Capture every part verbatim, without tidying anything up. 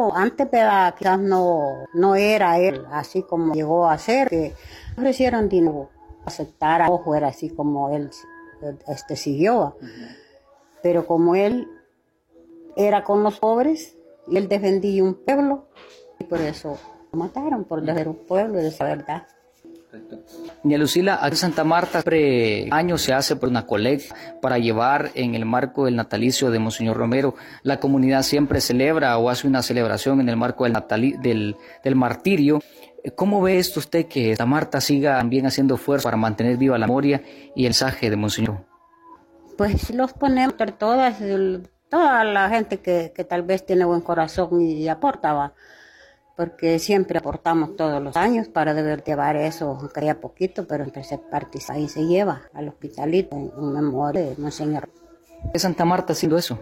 Bueno, antes ¿verdad? Quizás no, no era él así como llegó a ser, que ofrecieron dinero, aceptar a ojo, era así como él este, siguió. Uh-huh. Pero como él era con los pobres, y él defendía un pueblo, y por eso lo mataron, por defender un pueblo, de esa verdad. Doña Lucila, aquí en Santa Marta siempre año se hace por una colecta para llevar en el marco del natalicio de Monseñor Romero. La comunidad siempre celebra o hace una celebración en el marco del, natali- del, del martirio. ¿Cómo ve esto usted que Santa Marta siga también haciendo esfuerzo para mantener viva la memoria y el mensaje de Monseñor? Pues los ponemos entre todas, el, toda la gente que, que tal vez tiene buen corazón y aporta, va. Porque siempre aportamos todos los años para deber llevar eso, aunque haya poquito, pero en tercer parte ahí se lleva al hospitalito en, en memoria de Monseñor. ¿Es Santa Marta haciendo eso?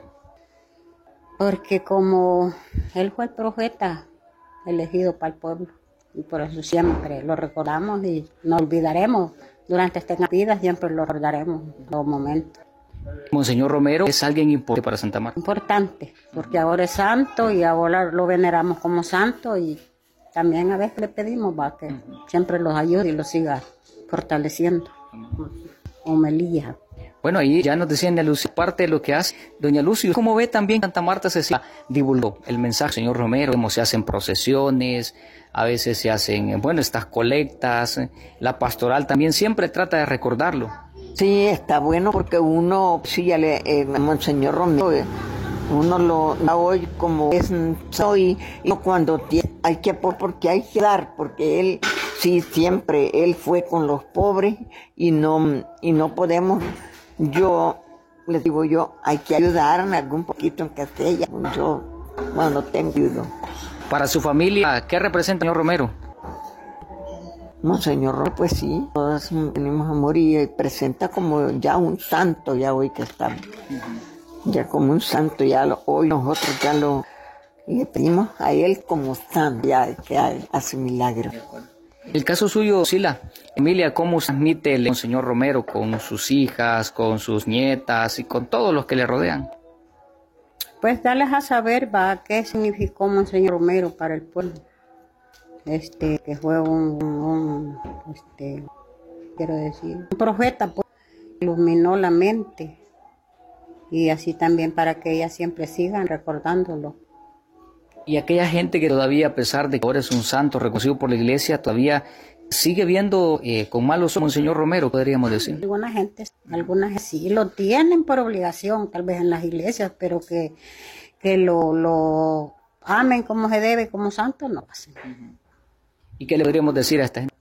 Porque como él fue el profeta elegido para el pueblo, y por eso siempre lo recordamos y no olvidaremos. Durante esta vida siempre lo recordaremos en todo momento. Monseñor Romero es alguien importante para Santa Marta. Importante, porque ahora es santo y ahora lo veneramos como santo y también a veces le pedimos va, que uh-huh. siempre los ayude y los siga fortaleciendo. Uh-huh. Homelía. Bueno, ahí ya nos decía doña Lucy, parte de lo que hace doña Lucy. ¿Cómo ve también Santa Marta se divulgó el mensaje del señor Romero? Cómo se hacen procesiones, a veces se hacen, bueno, estas colectas, la pastoral también siempre trata de recordarlo. Sí, está bueno porque uno, sí, ya le, eh, Monseñor Romero, eh, uno lo da hoy como es soy, y cuando tiene, hay que aportar, porque hay que dar, porque él, sí, siempre, él fue con los pobres y no, y no podemos, yo, les digo yo, hay que ayudar en algún poquito en Castella, yo, bueno, tengo ayuda. Para su familia, ¿qué representa el señor Romero? Monseñor, pues sí, todos venimos a morir y presenta como ya un santo, ya hoy que estamos, uh-huh. ya como un santo, ya lo, hoy nosotros ya lo, y le pedimos a él como santo, ya que hace milagros. El caso suyo, Sila, Emilia, ¿cómo transmite el Monseñor Romero con sus hijas, con sus nietas y con todos los que le rodean? Pues darles a saber, va, qué significó Monseñor Romero para el pueblo. Este, que fue un, un este, quiero decir, un profeta, pues, iluminó la mente y así también para que ellas siempre sigan recordándolo. Y aquella gente que todavía, a pesar de que ahora es un santo reconocido por la iglesia, todavía sigue viendo eh, con malos ojos a Monseñor Romero, podríamos decir. Algunas gentes, algunas sí lo tienen por obligación, tal vez en las iglesias, pero que, que lo, lo amen como se debe, como santo, no hacen. Uh-huh. ¿Y qué le podríamos decir a esta gente?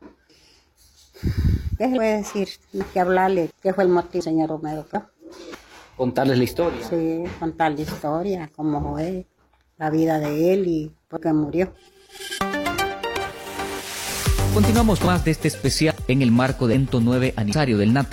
¿Qué se puede decir? Hay que hablarle. ¿Qué fue el motivo, señor Romero? ¿Qué? Contarles la historia. Sí, contar la historia, cómo fue la vida de él y por qué murió. Continuamos más de este especial en el marco del ciento nueve aniversario del natalicio